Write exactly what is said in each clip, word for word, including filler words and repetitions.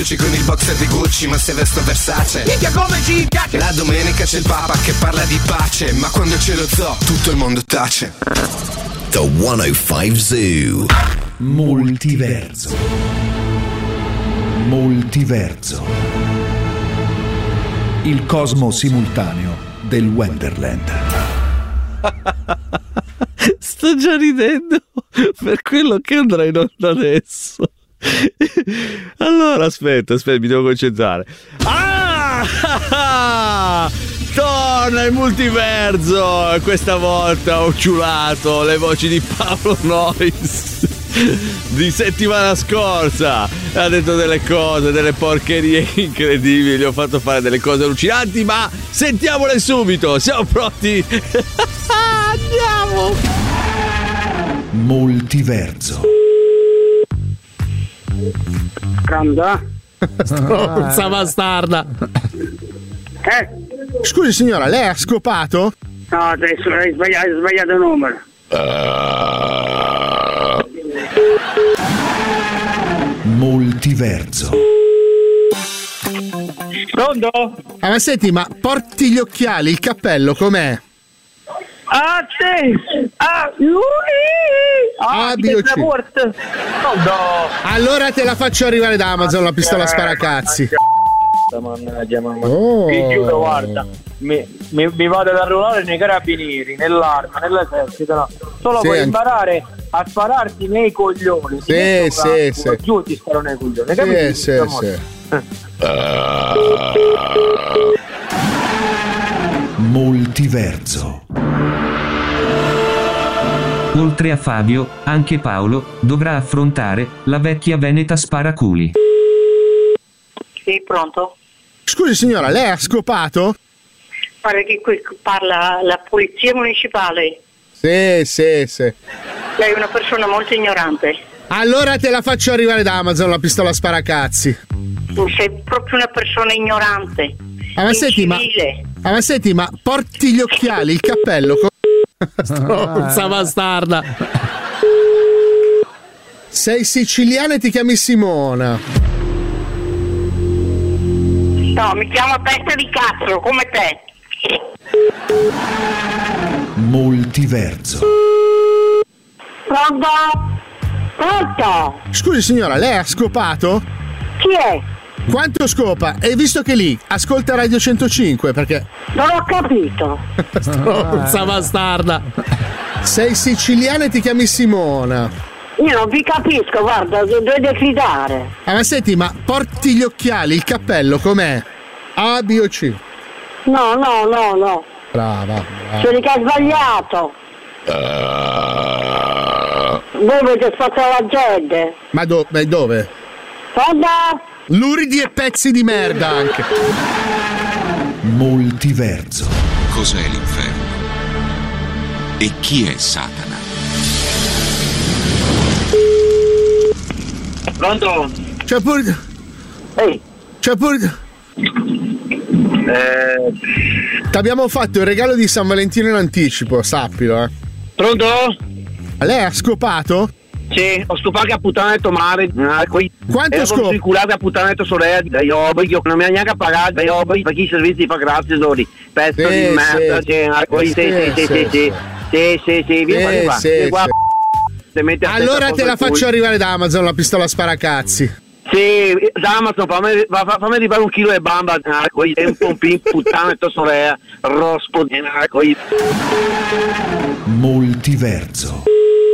con il boxer di Gucci, ma se vesto Versace. Minchia come ci piace. La domenica c'è il Papa che parla di pace, ma quando c'è lo zoo tutto il mondo tace. The centocinque Zoo. Multiverso. Multiverso. Il cosmo simultaneo del Wonderland. Sto già ridendo per quello che andrà in onda adesso. Allora aspetta, aspetta, mi devo concentrare. Ah! Torna il multiverso. Questa volta ho ciulato le voci di Paolo Noyes di settimana scorsa. Ha detto delle cose, delle porcherie incredibili, gli ho fatto fare delle cose allucinanti, ma sentiamole subito. Siamo pronti? Andiamo. Multiverso. Pronto? Stronza bastarda. Eh? Scusi signora, lei ha scopato? No, adesso hai sbagliato, hai sbagliato il numero. Multiverso. Pronto? Ah, ma senti, ma porti gli occhiali, il cappello com'è? Ah, sì! Ah, lui! Ah, B O C. Pronto? Allora te la faccio arrivare da Amazon, la pistola sparacazzi. Mannaggia, mamma. Oh. Ti giuro, guarda, mi, mi, mi vado ad arruolare nei carabinieri, nell'arma, nell'esercito, no. Solo Sì, puoi anche- imparare a spararti nei coglioni. Ti Sì, metto sì, un sì. attimo, giù ti sparo nei coglioni, Sì, capisci? sì, Amore? sì. Multiverso. Oltre a Fabio, anche Paolo dovrà affrontare la vecchia veneta sparaculi. Sì, pronto? Scusi signora, lei ha scopato? Pare che qui parla la polizia municipale. Sì, sì, sì. Lei è una persona molto ignorante. Allora te la faccio arrivare da Amazon, la pistola sparacazzi. Tu sei proprio una persona ignorante. Ah, ma senti, ma, incivile. ah, ma senti, ma porti gli occhiali, il cappello co- Stronza bastarda. Sei siciliana e ti chiami Simona. No, mi chiamo testa di cazzo, come te. Multiverso. Pronto? Pronto? Scusi signora, lei ha scopato? Chi è? Quanto scopa? E visto che lì ascolta Radio centocinque, perché Non ho capito. Stronza bastarda. sei siciliana e ti chiami Simona. Io non vi capisco, guarda, dovete fidare. Ah, ma senti, ma porti gli occhiali, il cappello com'è? A, B o C? No, no, no, no. Brava, brava. Sono che ha sbagliato. Voi avete spazzato la gente. Ma do- beh, dove? Pronto? Luridi e pezzi di merda anche. Multiverso. Cos'è l'inferno? E chi è Satana? Pronto? C'è pure. Ehi. C'è pure. Eh, T'abbiamo fatto il regalo di San Valentino in anticipo, sappilo, eh. pronto? Lei ha scopato? Sì, ho stupato a puttana detto mare. Ah, qui. Quanto Ero scopo? circolato a puttana detto sorella. Io, io non mi ha neanche pagato. Io, per chi servizi fa grazie, Dori. Pezzo Sì, di merda. sì, Sì, ah, qui, sì, sì, sì, sì, sì. Sì, sì, sì, vieni qua, vieni qua. sì, Vieni qua. sì. Te metti a Allora testa te la contro il faccio culo. arrivare da Amazon, la pistola sparacazzi. Sì, da Amazon, fammi, fa- fa- fammi arrivare un chilo di bamba. Ah, qui, e un pompino, puttana tua sorella. Rospo. Ah, qui. Multiverso.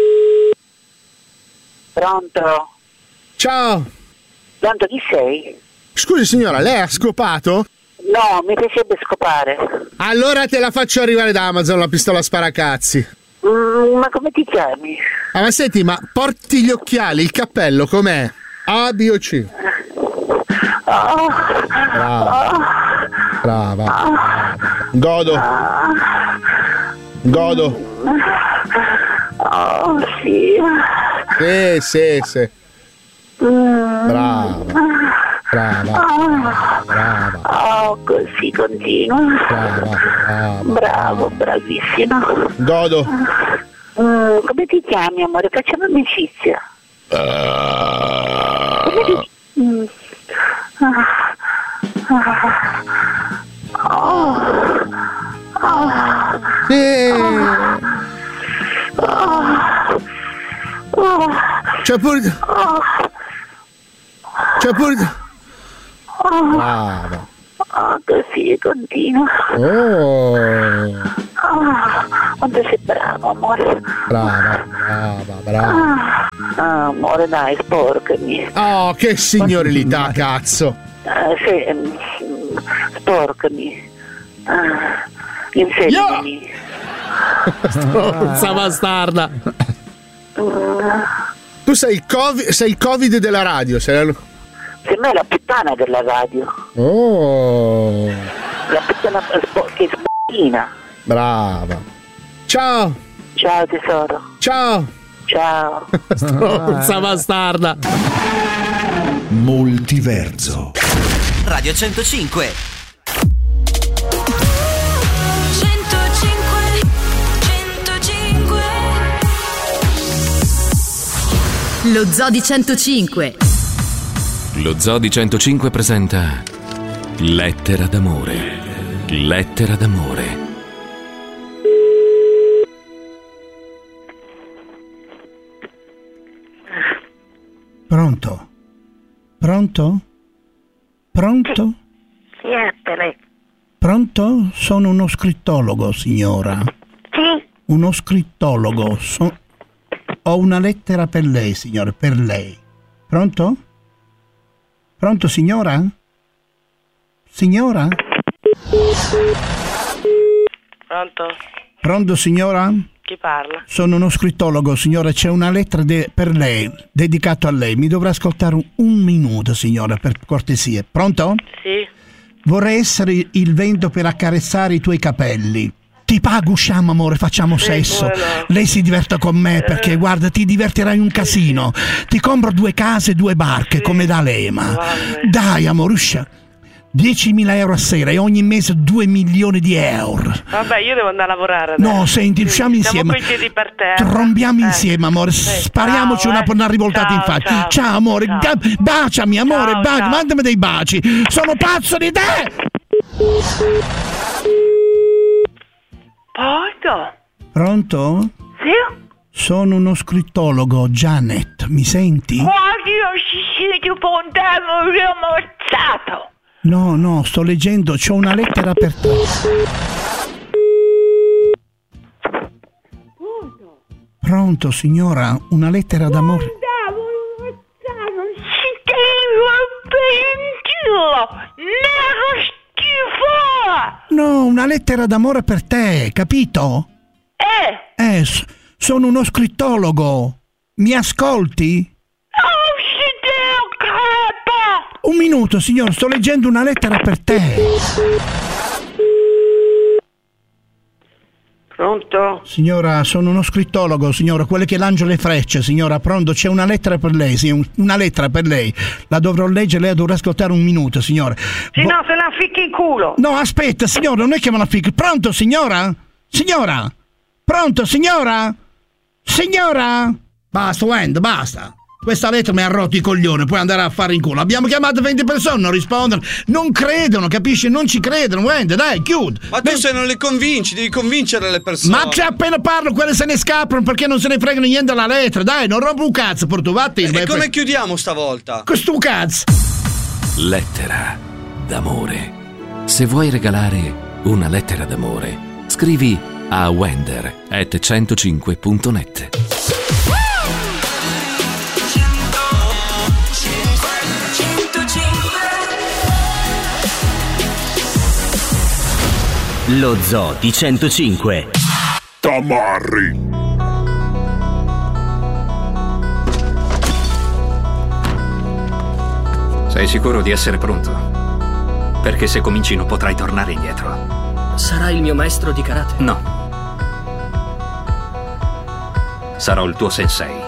Pronto? Ciao. Pronto, chi sei? Scusi signora, lei ha scopato? No, mi piacerebbe scopare. Allora te la faccio arrivare da Amazon, la pistola sparacazzi. Mm, ma come ti chiami? Ah, ma senti, ma porti gli occhiali, il cappello com'è? A, B o C? Oh, Brava. Brava. Godo. Godo. oh, sì. Sì, sì, sì. Mm. Brava. Brava. Brava. Oh, così continua. Brava. Brava. Bravo, bravissimo. Godo. Mm, come ti chiami, amore? Facciamo amicizia. Come ti... Mm. Eh. C'è pure. C'è pure. Brava. Oh, così continua. Oh. Ah, quanto sei bravo, amore. Brava, brava, brava. Ah, amore, dai, sporcami. Oh, che signorilità, cazzo. Ah, sì, mm, sporcami. Ah, insegnami. Stronza bastarda. Tu sei il COVID, sei il Covid della radio, sei la... Per me è la puttana della radio. Oh. La puttana spo- che sbocchina. Brava. Ciao. Ciao tesoro. Ciao. Ciao. Stronza bastarda. Multiverso. Radio centocinque. centocinque centocinque. Lo Zoo di centocinque. Lo Zoo di centocinque presenta Lettera d'amore. Lettera d'amore. Pronto? Pronto? Pronto? Chi è per lei? Pronto? Sono uno scrittologo, signora. Sì? Uno scrittologo. So- Ho una lettera per lei, signore, per lei. Pronto? Pronto, signora? Signora? Pronto? Pronto, signora? Chi parla? Sono uno scrittologo, signora. C'è una lettera de- per lei, dedicato a lei. Mi dovrà ascoltare un, un minuto, signora, per cortesia. Pronto? Sì. Vorrei essere il vento per accarezzare i tuoi capelli. Ti pago, usciamo, amore, facciamo Sì, sesso. come no. Lei si diverta con me perché, Eh. guarda, ti divertirai un casino. Ti compro due case e due barche, come da Lema. Vabbè. Dai, amore, uscia. diecimila euro a sera e ogni mese due milioni di euro. Vabbè, io devo andare a lavorare adesso. No, senti, usciamo Siamo insieme. coi piedi per terra. Trombiamo Eh. insieme, amore. Sì, Spariamoci ciao, una, eh. una rivoltata Ciao, in faccia. ciao. amore. Ciao. Ga- baciami, amore. Ciao, baci. ciao. Mandami dei baci. Sono pazzo di te. Pronto? Pronto? Sì? Sono uno scrittologo, Janet. Mi senti? Guardi, io si sente un fondello, io ammazzato. No, no, sto leggendo. C'ho una lettera per te. Pronto, signora? Una lettera d'amore. Non si deve nero schifo. No, una lettera d'amore per te, capito? Eh? Eh, s- sono uno scrittologo. Mi ascolti? Oh, si deve crepa. Un minuto, signor, sto leggendo una lettera per te. Pronto? Signora, sono uno scrittologo, signora, quello che lancia le frecce, signora. Pronto, c'è una lettera per lei, sì, un- una lettera per lei. La dovrò leggere, lei dovrà ascoltare un minuto, signora. Se Vo- no se la ficchi in culo. No, aspetta, signora, non è che me la fico. Pronto, signora? Signora? Pronto, signora? Signora? Basta, Wend, basta. Questa lettera mi ha rotto i coglioni, puoi andare a fare in culo. Abbiamo chiamato venti persone, non rispondono. Non credono, capisci? Non ci credono, Wend, dai, chiudi. Ma tu se non le convinci, devi convincere le persone. Ma c'è appena parlo, quelle se ne scappano perché non se ne fregano niente della lettera. Dai, non rompo un cazzo, porto, vatti. E come chiudiamo stavolta? Questo cazzo. Lettera d'amore. Se vuoi regalare una lettera d'amore, scrivi a wender at centocinque punto net. Lo Zoo di centocinque. Tamarri. Sei sicuro di essere pronto? Perché se cominci non potrai tornare indietro. Sarà il mio maestro di karate? No. Sarò il tuo sensei.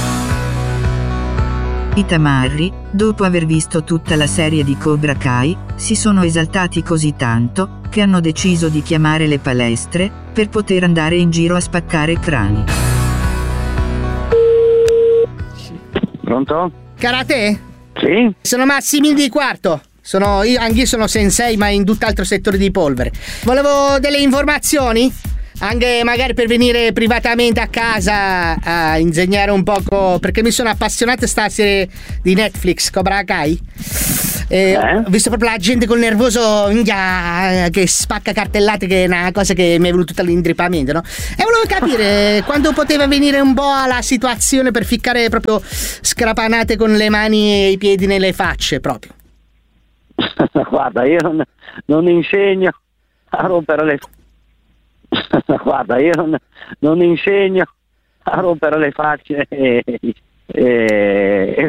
I Tamarri, dopo aver visto tutta la serie di Cobra Kai, si sono esaltati così tanto che hanno deciso di chiamare le palestre per poter andare in giro a spaccare crani. Pronto? Karate? Sì? Sono Massimiliano di Quarto. Sono io, anch'io sono sensei, ma in tutt'altro settore di polvere. Volevo delle informazioni, anche magari per venire privatamente a casa a insegnare un poco, perché mi sono appassionato a sta serie di Netflix, Cobra Kai. Eh, eh? Ho visto proprio la gente col nervoso minchia, che spacca cartellate, che è una cosa che mi è venuta all'indripamento, no? E volevo capire quando poteva venire un po' alla situazione per ficcare proprio scrapanate con le mani e i piedi nelle facce proprio. Guarda, io non, non insegno a rompere le guarda, io non, non insegno a rompere le facce e, e, e